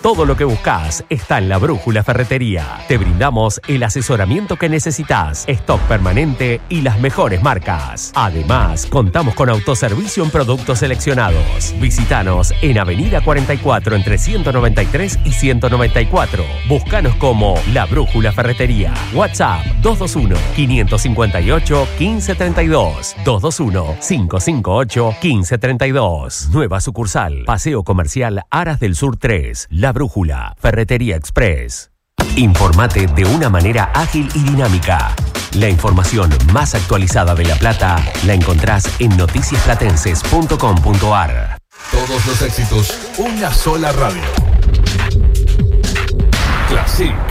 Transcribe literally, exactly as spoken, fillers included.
Todo lo que buscas está en La Brújula Ferretería. Te brindamos el asesoramiento que necesitas, stock permanente y las mejores marcas. Además, contamos con autoservicio en productos seleccionados. Visítanos en Avenida cuarenta y cuatro entre ciento noventa y tres y ciento noventa y cuatro. Búscanos como La Brújula Ferretería. WhatsApp dos dos uno, cinco cinco ocho, uno cinco tres dos. dos dos uno, cinco cinco ocho, uno cinco tres dos. Nueva sucursal. Paseo Comercial Aras del Sur tres. La Brújula Ferretería Express. Informate de una manera ágil y dinámica. La información más actualizada de La Plata la encontrás en noticias platenses punto com punto ar. Todos los éxitos, una sola radio. Classic.